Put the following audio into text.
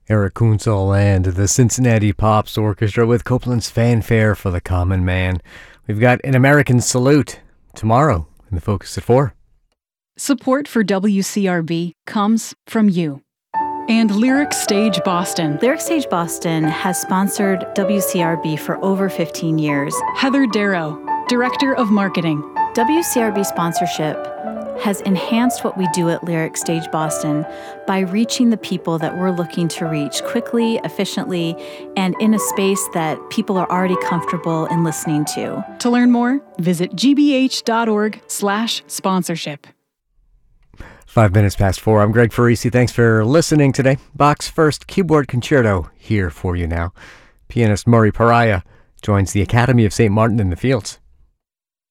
Eric Kunsel and the Cincinnati Pops Orchestra with Copeland's Fanfare for the Common Man. We've got An American Salute tomorrow in the Focus at 4. Support for WCRB comes from you and Lyric Stage Boston. Lyric Stage Boston has sponsored WCRB for over 15 years. Heather Darrow, Director of Marketing. WCRB sponsorship has enhanced what we do at Lyric Stage Boston by reaching the people that we're looking to reach quickly, efficiently, and in a space that people are already comfortable in listening to. To learn more, visit gbh.org/sponsorship. 5 minutes past 4. I'm Greg Farisi. Thanks for listening today. Bach's first keyboard concerto here for you now. Pianist Murray Pariah joins the Academy of St. Martin in the Fields.